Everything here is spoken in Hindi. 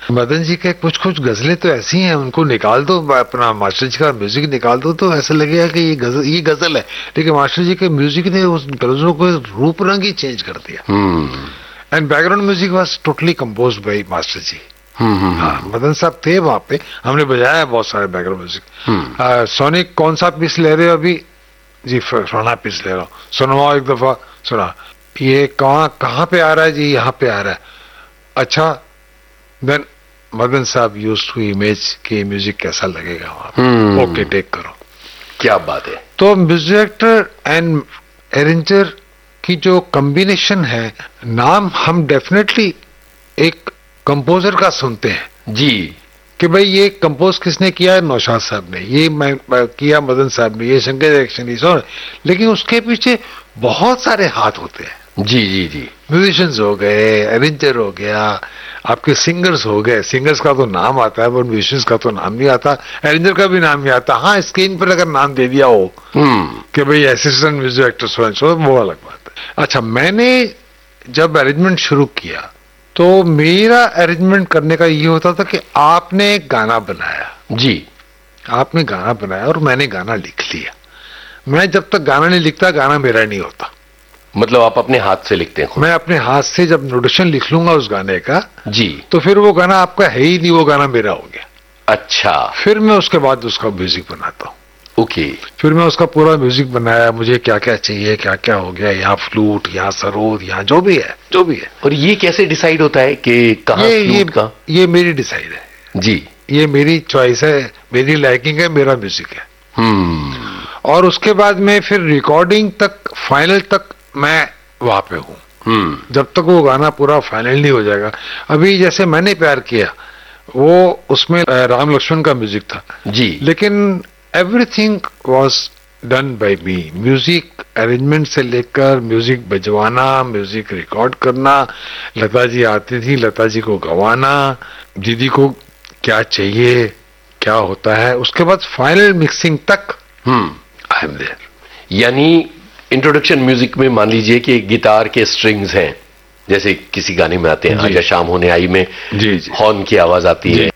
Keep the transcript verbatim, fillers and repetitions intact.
मदन जी के कुछ कुछ गजलें तो ऐसी हैं, उनको निकाल दो, अपना मास्टर जी का म्यूजिक निकाल दो तो ऐसा लगेगा कि ये गजल ये गजल है, लेकिन मास्टर जी के म्यूजिक ने उस गजलों को रूप रंग ही चेंज कर दिया। And background music was totally composed by master जी। हाँ, मदन साहब थे वहां पे, हमने बजाया बहुत सारे बैकग्राउंड म्यूजिक। सोनिक कौन सा पीस ले रहे हो अभी? जी फलाना पीस ले रहा हूँ, सुनवाओ एक दफा। सुना, ये कहाँ कहाँ पे आ रहा है जी? यहाँ पे आ रहा है। अच्छा, देन मदन साहब यूज्ड टू इमेज के म्यूजिक कैसा लगेगा वहां पे। ओके, टेक करो। क्या बात है। तो म्यूजिक डायरेक्टर एंड अरेंजर की जो कॉम्बिनेशन है, नाम हम डेफिनेटली एक कंपोजर का सुनते हैं जी कि भाई ये कंपोज किसने किया है? नौशाद साहब ने। ये मैं, मैं किया मदन साहब ने, ये शंकर जयकिशन इस और, लेकिन उसके पीछे बहुत सारे हाथ होते हैं। जी जी जी म्यूजिशियंस हो गए, अरेंजर हो गया, आपके सिंगर्स हो गए। सिंगर्स का तो नाम आता है पर म्यूजिशियंस का तो नाम नहीं आता, अरेंजर का भी नाम नहीं आता। हाँ, स्क्रीन पर अगर नाम दे दिया हो कि भाई assistant music director so and so, वो अलग बात है। अच्छा, मैंने जब अरेंजमेंट शुरू किया तो मेरा अरेंजमेंट करने का ये होता था कि आपने गाना बनाया जी, आपने गाना बनाया और मैंने गाना लिख लिया। मैं जब तक गाना नहीं लिखता, गाना मेरा नहीं होता। मतलब आप अपने हाथ से लिखते हैं? मैं अपने हाथ से जब नोटेशन लिख लूंगा उस गाने का जी, तो फिर वो गाना आपका है ही नहीं, वो गाना मेरा हो गया। अच्छा। फिर मैं उसके बाद उसका म्यूजिक बनाता हूँ। ओके। फिर मैं उसका पूरा म्यूजिक बनाया, मुझे क्या क्या चाहिए, क्या क्या हो गया, यहाँ फ्लूट, यहाँ सरोद, यहाँ जो भी है जो भी है। और ये कैसे डिसाइड होता है कि कहाँ ये फ्लूट ये, का? ये मेरी डिसाइड है जी, ये मेरी चॉइस है, मेरी लाइकिंग है, मेरा म्यूजिक है। हम्म और उसके बाद में फिर रिकॉर्डिंग तक, फाइनल तक मैं वहां पे हूँ। हम्म जब तक वो गाना पूरा फाइनल नहीं हो जाएगा। अभी जैसे मैंने प्यार किया, वो उसमें राम लक्ष्मण का म्यूजिक था जी, लेकिन everything was done by me. Music arrangement से लेकर म्यूजिक बजवाना, म्यूजिक रिकॉर्ड करना, लता जी आती थी, लता जी को गवाना, दीदी को क्या चाहिए, क्या होता है, उसके बाद फाइनल मिक्सिंग तक हम्म आई एम देयर। यानी इंट्रोडक्शन म्यूजिक में मान लीजिए कि गिटार के स्ट्रिंग्स हैं, जैसे किसी गाने में आते हैं, आजा शाम होने आई में जी जी हॉर्न की आवाज आती है,